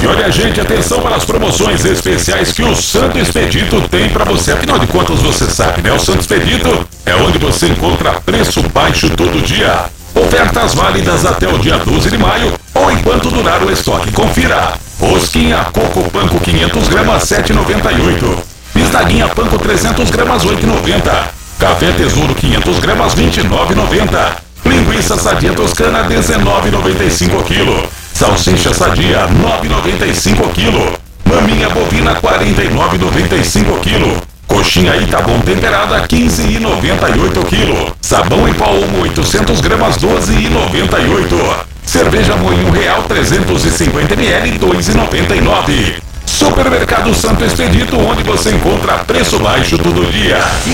E olha, gente, atenção para as promoções especiais que o Santo Expedito tem para você. Afinal de contas, você sabe, né? O Santo Expedito é onde você encontra preço baixo todo dia. Ofertas válidas até o dia 12 de maio ou enquanto durar o estoque. Confira. Rosquinha Coco Panko 500 gramas 7,98. Bisnaguinha Panko 300 gramas 8,90. Café Tesouro 500 gramas 29,90. Linguiça Sadia Toscana 19,95 kg. Salsicha Sadia 9,95 kg. Maminha bovina 49,95 kg. Coxinha Itabom temperada 15,98 kg. Sabão em pó Omo 800 gramas 12,98. Cerveja Moinho Real 350 ml 2,99. Supermercado Santo Expedito, onde você encontra preço baixo todo dia.